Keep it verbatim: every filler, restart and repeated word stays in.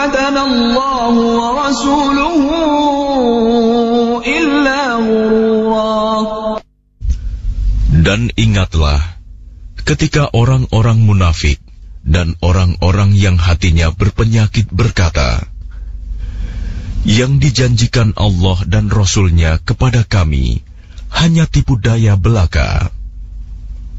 Dan ingatlah ketika orang-orang munafik dan orang-orang yang hatinya berpenyakit berkata, yang dijanjikan Allah dan Rasul-Nya kepada kami hanya tipu daya belaka.